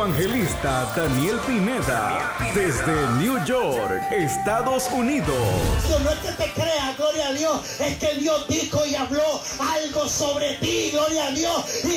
evangelista Daniel Pineda, desde New York, Estados Unidos. No es que te creas, gloria a Dios, es que Dios dijo y habló algo sobre ti, gloria a Dios.